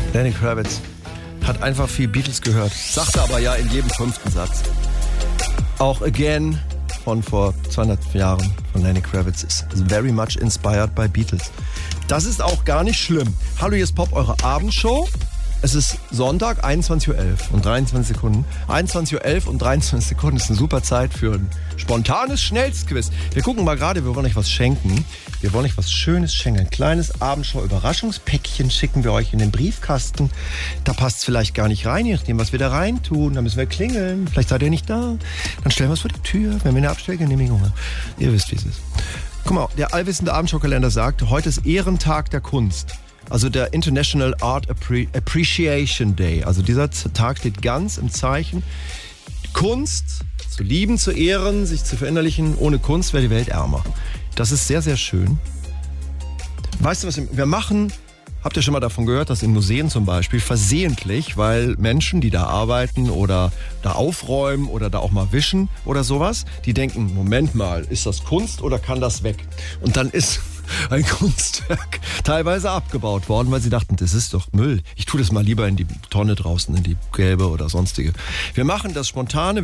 Lenny Kravitz hat einfach viel Beatles gehört, sagte aber ja in jedem 5. Satz. Auch Again von vor 200 Jahren von Lenny Kravitz ist very much inspired by Beatles. Das ist auch gar nicht schlimm. Hallo, hier ist Pop, eure Abendshow. Es ist Sonntag, 21.11 Uhr und 23 Sekunden. 21.11 Uhr und 23 Sekunden ist eine super Zeit für ein spontanes Schnellstquiz. Wir gucken mal gerade, wir wollen euch was schenken. Wir wollen euch was Schönes schenken. Ein kleines Abendshow-Überraschungspäckchen schicken wir euch in den Briefkasten. Da passt es vielleicht gar nicht rein, je nachdem, was wir da rein tun. Da müssen wir klingeln. Vielleicht seid ihr nicht da. Dann stellen wir es vor die Tür, wenn wir eine Abstellgenehmigung haben. Ihr wisst, wie es ist. Guck mal, der allwissende Abendshow-Kalender sagt, heute ist Ehrentag der Kunst. Also der International Art Appreciation Day. Also dieser Tag steht ganz im Zeichen, Kunst zu lieben, zu ehren, sich zu verinnerlichen. Ohne Kunst wäre die Welt ärmer. Das ist sehr, sehr schön. Weißt du, was wir machen? Habt ihr schon mal davon gehört, dass in Museen zum Beispiel versehentlich, weil Menschen, die da arbeiten oder da aufräumen oder da auch mal wischen oder sowas, die denken, Moment mal, ist das Kunst oder kann das weg? Und dann ist ein Kunstwerk teilweise abgebaut worden, weil sie dachten, das ist doch Müll. Ich tue das mal lieber in die Tonne draußen, in die gelbe oder sonstige. Wir machen das Spontane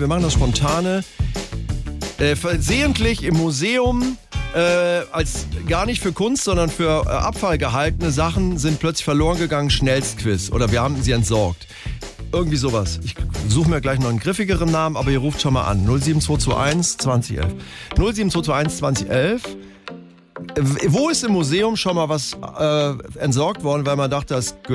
versehentlich im Museum als gar nicht für Kunst, sondern für Abfall gehaltene Sachen sind plötzlich verloren gegangen, Schnellstquiz. Oder wir haben sie entsorgt. Irgendwie sowas. Ich suche mir gleich noch einen griffigeren Namen, aber ihr ruft schon mal an. 07221 2011. 07221 2011. Wo ist im Museum schon mal was entsorgt worden, weil man dachte, das gehört